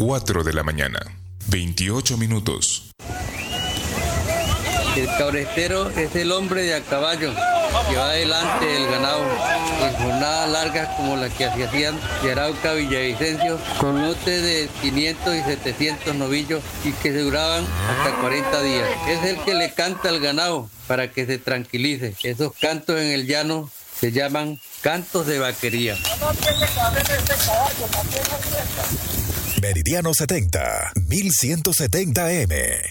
4 de la mañana, 28 minutos. El cabrestero es el hombre de a caballo que va delante del ganado en jornadas largas como las que se hacían de Arauca a Villavicencio, con lotes de 500 y 700 novillos y que se duraban hasta 40 días. Es el que le canta al ganado para que se tranquilice. Esos cantos en el llano se llaman cantos de vaquería. Meridiano 70, 1170M.